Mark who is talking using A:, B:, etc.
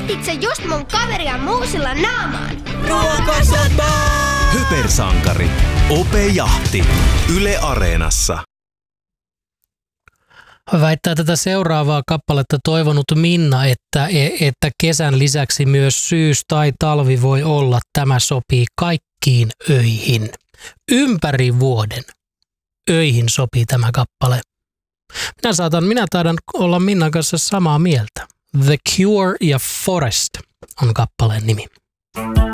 A: Ehtitkö just mun kaveria muusilla naamaan?
B: Ruokasota!
C: Hypersankari. Ope Jahti. Yle Areenassa.
D: Väittää tätä seuraavaa kappaletta toivonut Minna, että kesän lisäksi myös syys tai talvi voi olla. Tämä sopii kaikkiin öihin. Ympäri vuoden öihin sopii tämä kappale. Minä taidan olla Minnan kanssa samaa mieltä. The Cure ja Forest on kappaleen nimi.